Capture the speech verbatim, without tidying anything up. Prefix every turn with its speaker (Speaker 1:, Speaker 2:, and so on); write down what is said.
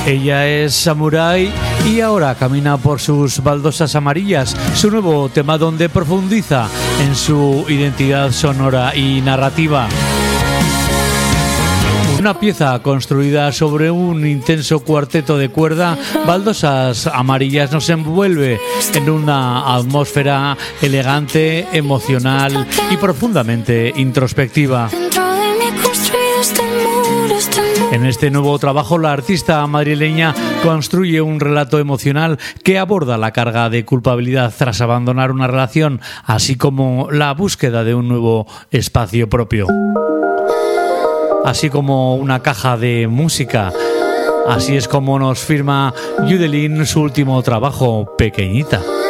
Speaker 1: Ella es Samurai y ahora camina por sus baldosas amarillas, su nuevo tema donde profundiza en su identidad sonora y narrativa. Una pieza construida sobre un intenso cuarteto de cuerda, Baldosas Amarillas nos envuelve en una atmósfera elegante, emocional y profundamente introspectiva. En este nuevo trabajo, la artista madrileña construye un relato emocional que aborda la carga de culpabilidad tras abandonar una relación, así como la búsqueda de un nuevo espacio propio. Así como una caja de música. Así es como nos firma Yudelin su último trabajo, Pequeñita.